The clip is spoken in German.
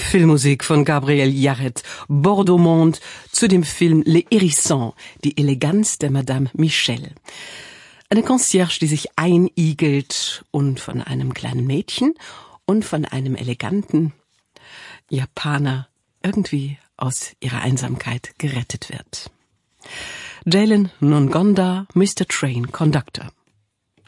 Filmmusik von Gabriel Yared, Bordeaux Monde, zu dem Film Les Hérissons, die Eleganz der Madame Michel. Eine Concierge, die sich einigelt und von einem kleinen Mädchen und von einem eleganten Japaner irgendwie aus ihrer Einsamkeit gerettet wird. Jalen Ngonda, Mr. Train Conductor.